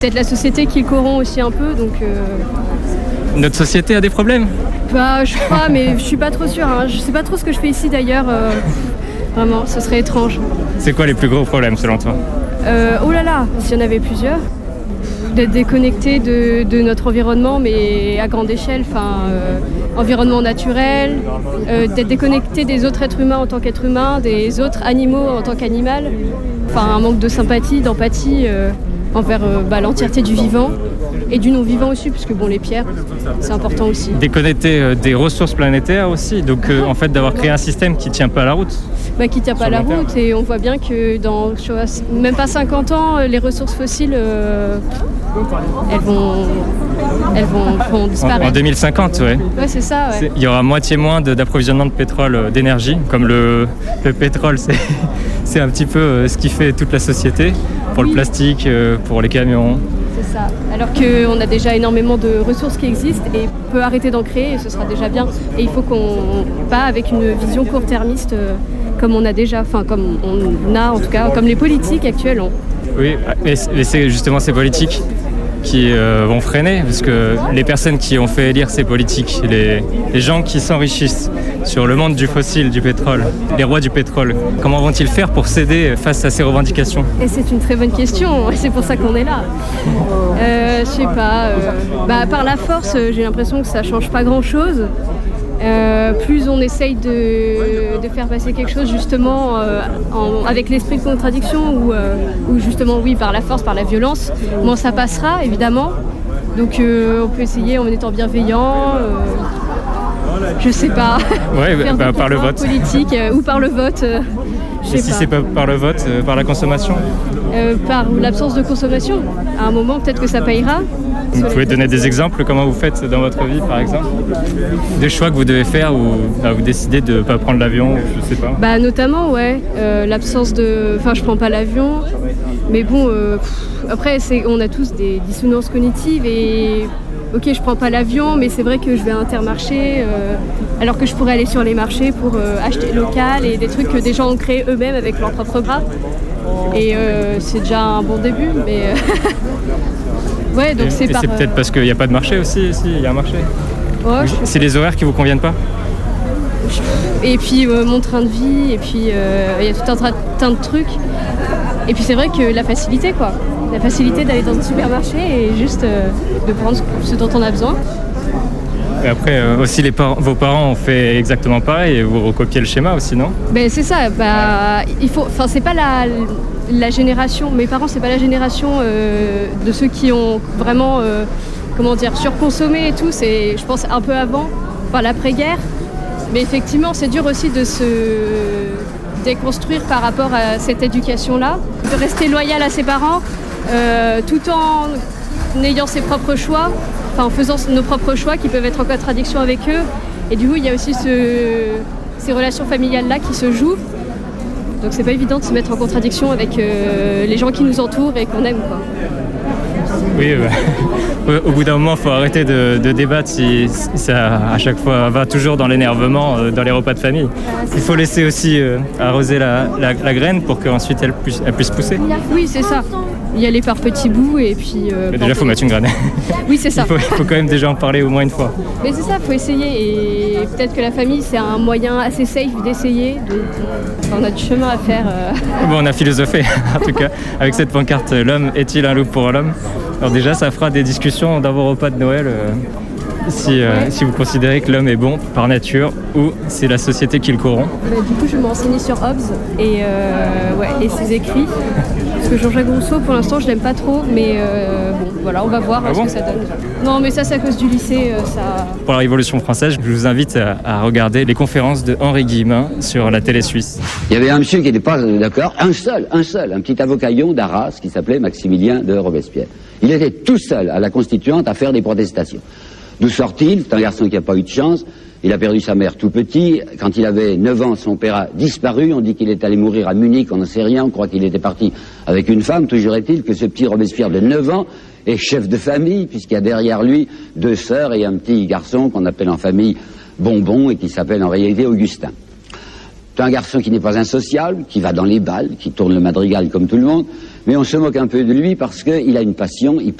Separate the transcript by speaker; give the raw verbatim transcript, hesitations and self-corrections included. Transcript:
Speaker 1: Peut-être la société qui le corrompt aussi un peu, donc... Euh...
Speaker 2: Notre société a des problèmes ?
Speaker 1: Bah, je crois, mais je suis pas trop sûre. Hein. Je sais pas trop ce que je fais ici d'ailleurs. Euh... Vraiment, ce serait étrange.
Speaker 2: C'est quoi les plus gros problèmes selon toi ?
Speaker 1: euh, Oh là là, s'il y en avait plusieurs. D'être déconnecté de, de notre environnement, mais à grande échelle, enfin, euh, environnement naturel, euh, d'être déconnecté des autres êtres humains en tant qu'êtres humains, des autres animaux en tant qu'animal, enfin un manque de sympathie, d'empathie euh, envers euh, bah, l'entièreté du vivant et du non-vivant aussi, puisque bon, les pierres, c'est important aussi.
Speaker 2: Déconnecté euh, des ressources planétaires aussi, donc euh, en fait d'avoir créé un système qui tient pas la route.
Speaker 1: Bah, qui tient pas la route, et on voit bien que dans sur, même pas cinquante ans, les ressources fossiles, euh, elles vont, elles vont, vont disparaître.
Speaker 2: En, en deux mille cinquante, ouais.
Speaker 1: Ouais, c'est ça. Ouais.
Speaker 2: C'est, il y aura moitié moins de, d'approvisionnement de pétrole, euh, d'énergie, comme le, le pétrole, c'est, c'est un petit peu euh, ce qui fait toute la société, pour oui. le plastique, euh, pour les camions.
Speaker 1: C'est ça. Alors qu'on a déjà énormément de ressources qui existent et on peut arrêter d'en créer et ce sera déjà bien. Et il faut qu'on pas avec une vision court-termiste euh, comme on a déjà, enfin comme on a en tout cas, comme les politiques actuelles ont.
Speaker 2: Oui, mais c'est justement ces politiques qui euh, vont freiner, parce que les personnes qui ont fait élire ces politiques, les, les gens qui s'enrichissent sur le monde du fossile, du pétrole, les rois du pétrole, comment vont-ils faire pour céder face à ces revendications ?
Speaker 1: Et c'est une très bonne question, c'est pour ça qu'on est là. Euh, je sais pas, euh, bah, par la force, j'ai l'impression que ça change pas grand-chose. Euh, plus on essaye de, de faire passer quelque chose justement euh, en, avec l'esprit de contradiction ou, euh, ou justement oui par la force, par la violence, bon ça passera évidemment. Donc euh, on peut essayer en étant bienveillant, euh, je sais pas,
Speaker 2: ouais, faire bah, par le vote
Speaker 1: politique euh, ou par le vote. Euh,
Speaker 2: Et si pas. C'est pas par le vote, euh, par la consommation
Speaker 1: euh, Par l'absence de consommation. À un moment peut-être que ça payera.
Speaker 2: Vous pouvez donner des exemples, comment vous faites dans votre vie par exemple ? Des choix que vous devez faire ou bah, vous décidez de ne pas prendre l'avion, je sais pas.
Speaker 1: Bah notamment ouais, euh, l'absence de... Enfin je prends pas l'avion, mais bon, euh, pff, après c'est... on a tous des dissonances cognitives et... Ok, je prends pas l'avion, mais c'est vrai que je vais à Intermarché, euh, alors que je pourrais aller sur les marchés pour euh, acheter local et des trucs que des gens ont créés eux-mêmes avec leurs propres bras. Et euh, c'est déjà un bon début, mais... ouais, donc
Speaker 2: et,
Speaker 1: c'est
Speaker 2: et
Speaker 1: par...
Speaker 2: c'est peut-être parce qu'il n'y a pas de marché aussi, si, il y a un marché.
Speaker 1: Ouais, je...
Speaker 2: C'est les horaires qui vous conviennent pas ?
Speaker 1: Et puis euh, mon train de vie, et puis il euh, y a tout un tas de trucs. Et puis c'est vrai que la facilité, quoi. La facilité d'aller dans un supermarché et juste euh, de prendre ce dont on a besoin.
Speaker 2: Et après, euh, aussi, les par- vos parents ont fait exactement pareil et vous recopiez le schéma aussi, non ?
Speaker 1: Ben, c'est ça. Bah, il faut, enfin, c'est pas la, la génération... Mes parents, c'est pas la génération euh, de ceux qui ont vraiment, euh, comment dire, surconsommé et tout. C'est, je pense, un peu avant, enfin, l'après-guerre. Mais effectivement, c'est dur aussi de se déconstruire par rapport à cette éducation-là, de rester loyal à ses parents, euh, tout en ayant ses propres choix, enfin en faisant nos propres choix qui peuvent être en contradiction avec eux. Et du coup, il y a aussi ce, ces relations familiales-là qui se jouent. Donc c'est pas évident de se mettre en contradiction avec euh, les gens qui nous entourent et qu'on aime, quoi.
Speaker 2: Oui, bah, au bout d'un moment, il faut arrêter de, de débattre si, si ça, à chaque fois, va toujours dans l'énervement euh, dans les repas de famille. Il faut laisser aussi euh, arroser la, la, la graine pour qu'ensuite elle puisse, elle puisse pousser.
Speaker 1: Oui, c'est ça. Y aller par petits bouts et puis... Euh,
Speaker 2: Mais déjà, il faut mettre une graine.
Speaker 1: Oui, c'est ça.
Speaker 2: Il faut, il faut quand même déjà en parler au moins une fois.
Speaker 1: Mais c'est ça, il faut essayer. Et peut-être que la famille, c'est un moyen assez safe d'essayer. Donc, on a du chemin à faire. Euh...
Speaker 2: Bon, on a philosophé, en tout cas, avec cette pancarte « L'homme est-il un loup pour l'homme ?» Alors déjà, ça fera des discussions dans vos repas de Noël. Euh, si, euh, ouais. si vous considérez que l'homme est bon par nature ou c'est la société qui le corrompt.
Speaker 1: Bah, du coup, je vais me renseigner sur Hobbes et, euh, ouais, et ses écrits. Parce que Jean-Jacques Rousseau, pour l'instant, je l'aime pas trop, mais euh, bon, voilà, on va voir ah bon ce que ça donne. Non, mais ça, c'est à cause du lycée. Euh, ça...
Speaker 2: Pour la Révolution française, je vous invite à, à regarder les conférences de Henri Guillemin sur la télé suisse.
Speaker 3: Il y avait un monsieur qui n'était pas d'accord, un seul, un seul, un petit avocaillon d'Arras qui s'appelait Maximilien de Robespierre. Il était tout seul à la Constituante à faire des protestations. D'où sort-il ? C'est un garçon qui n'a pas eu de chance. Il a perdu sa mère tout petit. Quand il avait neuf ans, son père a disparu. On dit qu'il est allé mourir à Munich, on n'en sait rien. On croit qu'il était parti avec une femme. Toujours est-il que ce petit Robespierre de neuf ans est chef de famille, puisqu'il y a derrière lui deux sœurs et un petit garçon qu'on appelle en famille Bonbon et qui s'appelle en réalité Augustin. C'est un garçon qui n'est pas insociable, qui va dans les balles, qui tourne le madrigal comme tout le monde, mais on se moque un peu de lui parce qu'il a une passion. Il